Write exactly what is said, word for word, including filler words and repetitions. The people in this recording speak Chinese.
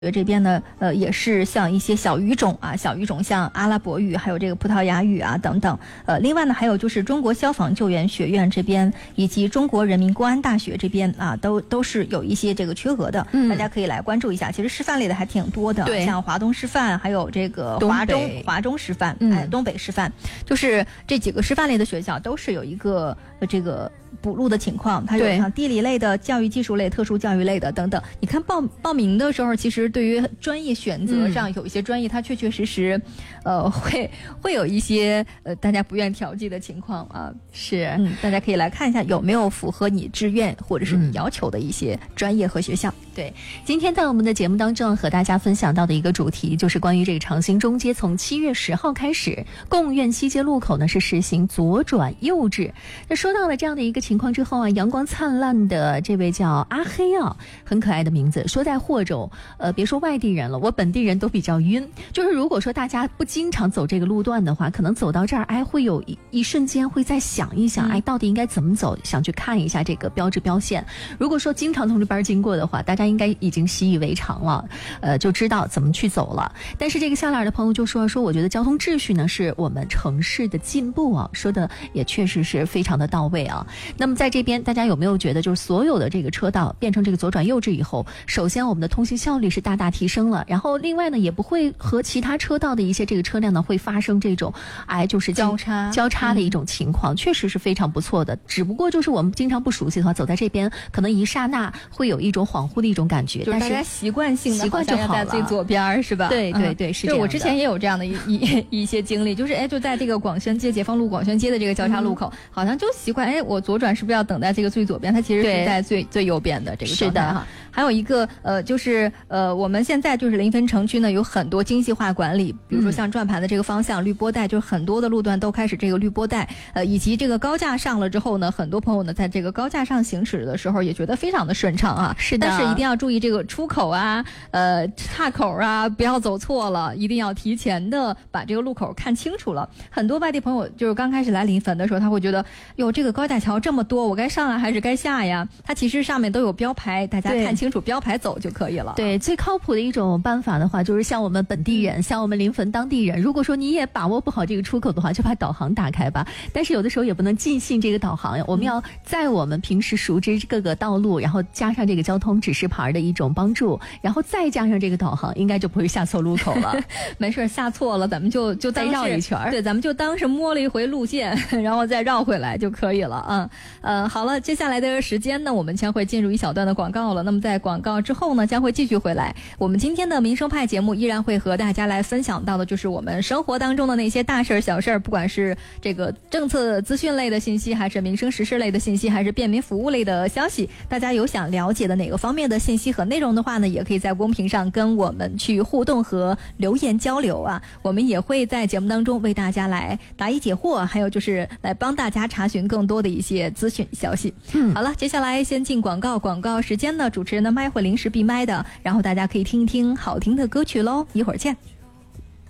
这边呢，呃，也是像一些小语种啊，小语种像阿拉伯语，还有这个葡萄牙语啊等等。呃，另外呢，还有就是中国消防救援学院这边，以及中国人民公安大学这边啊，都都是有一些这个缺额的，嗯、大家可以来关注一下。其实师范类的还挺多的， 对， 像华东师范，还有这个华中华中师范，嗯、哎，东北师范，就是这几个师范类的学校都是有一个、呃、这个。补录的情况，它有像地理类的、教育技术类、特殊教育类的等等。你看报报名的时候，其实对于专业选择上，有一些专业它确确实实，呃，会会有一些呃大家不愿调剂的情况啊。 是， 嗯，大家可以来看一下有没有符合你志愿或者是你要求的一些专业和学校。 嗯、对，今天在我们的节目当中和大家分享到的一个主题，就是关于这个长兴中街从七月十号开始，贡院西街路口呢是实行左转右制。那说到了这样的一个情况之后啊，阳光灿烂的这位叫阿黑啊，很可爱的名字。说在霍州，呃，别说外地人了，我本地人都比较晕。就是如果说大家不经常走这个路段的话，可能走到这儿，哎，会有一一瞬间会再想一想，哎，到底应该怎么走，想去看一下这个标志标线。如果说经常从这边经过的话，大家应该已经习以为常了，呃，就知道怎么去走了。但是这个下栏的朋友就说说，我觉得交通秩序呢是我们城市的进步啊，说的也确实是非常的到位啊。那么在这边大家有没有觉得就是所有的这个车道变成这个左转右制以后，首先我们的通行效率是大大提升了，然后另外呢也不会和其他车道的一些这个车辆呢会发生这种哎就是交叉交叉的一种情况、嗯、确实是非常不错的。只不过就是我们经常不熟悉的话，走在这边可能一刹那会有一种恍惚的一种感觉， 就是大家习惯性的习惯就好了， 在最左边是吧？ 对对对、嗯、是这样的。 就我之前也有这样的一一一些经历，就是哎就在这个广宣街解放路广宣街的这个交叉路口、嗯、好像就习惯哎我左转是不是要等待这个最左边，它其实是在最最右边的这个状态哈。还有一个呃，就是呃，我们现在就是临汾城区呢有很多精细化管理，比如说像转盘的这个方向、嗯、绿波带，就是很多的路段都开始这个绿波带，呃，以及这个高架上了之后呢，很多朋友呢在这个高架上行驶的时候也觉得非常的顺畅啊。 是的， 但是一定要注意这个出口啊、呃岔口啊，不要走错了，一定要提前的把这个路口看清楚了。很多外地朋友就是刚开始来临汾的时候，他会觉得哟，这个高架桥这么多，我该上来还是该下呀？它其实上面都有标牌，大家看清楚标牌走就可以了。 对，最靠谱的一种办法的话，就是像我们本地人、嗯、像我们临汾当地人，如果说你也把握不好这个出口的话，就把导航打开吧。但是有的时候也不能尽信这个导航呀，我们要在我们平时熟知各个道路，然后加上这个交通指示牌的一种帮助，然后再加上这个导航，应该就不会下错路口了。 没事，下错了咱们就就再绕一圈， 对，咱们就当是摸了一回路线，然后再绕回来就可以了啊。呃，好了，接下来的时间呢，我们将会进入一小段的广告了。那么在广告之后呢，将会继续回来。我们今天的民生派节目依然会和大家来分享到的，就是我们生活当中的那些大事小事，不管是这个政策资讯类的信息，还是民生时事类的信息，还是便民服务类的消息，大家有想了解的哪个方面的信息和内容的话呢，也可以在公屏上跟我们去互动和留言交流啊。我们也会在节目当中为大家来答疑解惑，还有就是来帮大家查询更多的一些资讯消息。嗯，好了，接下来先进广告，广告时间呢，主持人的麦会临时闭麦的，然后大家可以听一听好听的歌曲喽，一会儿见。